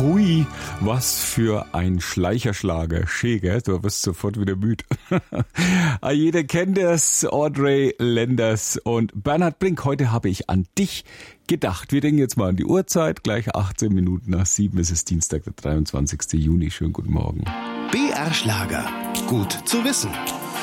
Hui, was für ein Schleicherschlager. Schön, gell? Du wirst sofort wieder müde. Jeder kennt es, Audrey Lenders und Bernhard Brink. Heute habe ich an dich gedacht. Wir denken jetzt mal an die Uhrzeit. Gleich 18 Minuten nach 7 ist es Dienstag, der 23. Juni. Schönen guten Morgen. BR Schlager. Gut zu wissen.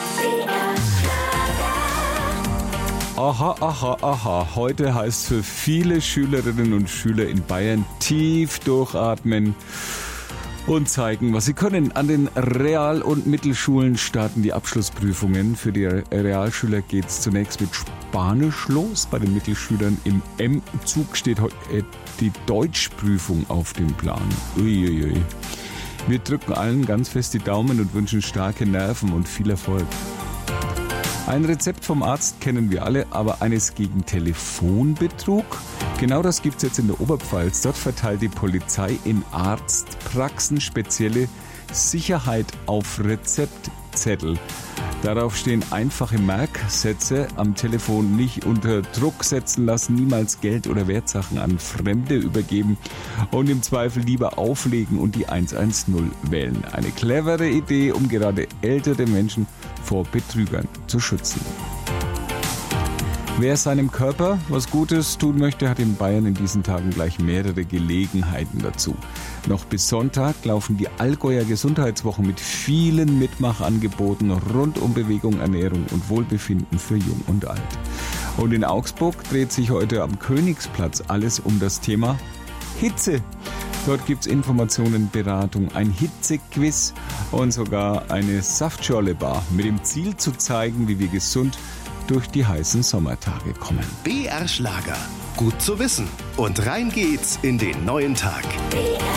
Aha. Heute heißt für viele Schülerinnen und Schüler in Bayern tief durchatmen und zeigen, was sie können. An den Real- und Mittelschulen starten die Abschlussprüfungen. Für die Realschüler geht es zunächst mit Spanisch los. Bei den Mittelschülern im M-Zug steht heute die Deutschprüfung auf dem Plan. Uiuiui. Wir drücken allen ganz fest die Daumen und wünschen starke Nerven und viel Erfolg. Ein Rezept vom Arzt kennen wir alle, aber eines gegen Telefonbetrug? Genau das gibt's jetzt in der Oberpfalz. Dort verteilt die Polizei in Arztpraxen spezielle Sicherheit auf Rezeptzettel. Darauf stehen einfache Merksätze: am Telefon nicht unter Druck setzen lassen, niemals Geld oder Wertsachen an Fremde übergeben und im Zweifel lieber auflegen und die 110 wählen. Eine clevere Idee, um gerade ältere Menschen vor Betrügern zu schützen. Wer seinem Körper was Gutes tun möchte, hat in Bayern in diesen Tagen gleich mehrere Gelegenheiten dazu. Noch bis Sonntag laufen die Allgäuer Gesundheitswochen mit vielen Mitmachangeboten rund um Bewegung, Ernährung und Wohlbefinden für Jung und Alt. Und in Augsburg dreht sich heute am Königsplatz alles um das Thema Hitze. Dort gibt's Informationen, Beratung, ein Hitzequiz und sogar eine Saftschorle-Bar mit dem Ziel zu zeigen, wie wir gesund durch die heißen Sommertage kommen. BR Schlager. Gut zu wissen. Und rein geht's in den neuen Tag. BR